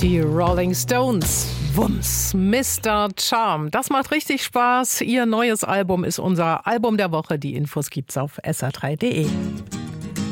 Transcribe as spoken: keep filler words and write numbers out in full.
Die Rolling Stones. Wumms, Mister Charm. Das macht richtig Spaß. Ihr neues Album ist unser Album der Woche. Die Infos gibt's auf s r drei punkt d e.